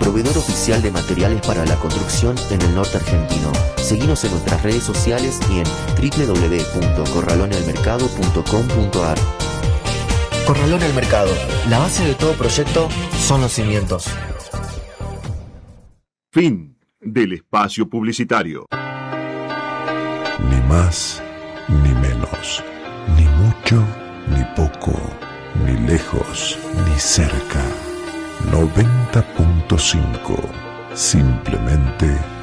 proveedor oficial de materiales para la construcción en el norte argentino. Seguinos en nuestras redes sociales y en www.corralonelmercado.com.ar. Corralón El Mercado. La base de todo proyecto son los cimientos. Fin del espacio publicitario. Ni más ni menos, ni mucho ni poco, ni lejos ni cerca. 90.5. Simplemente